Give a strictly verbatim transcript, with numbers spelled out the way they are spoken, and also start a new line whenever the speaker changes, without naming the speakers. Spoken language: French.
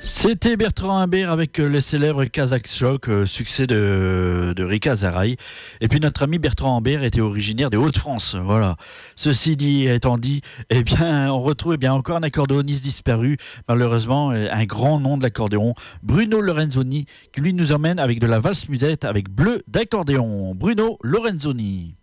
C'était Bertrand Imbert avec le célèbre Kazakh Choc, euh, succès de, de Rika Zaraï. Et puis notre ami Bertrand Imbert était originaire des Hauts-de-France. Voilà. Ceci dit, étant dit, eh bien, on retrouve eh bien, encore un accordéoniste disparu. Malheureusement, un grand nom de l'accordéon, Bruno Lorenzoni, qui lui nous emmène avec de la valse musette avec bleu d'accordéon. Bruno Lorenzoni.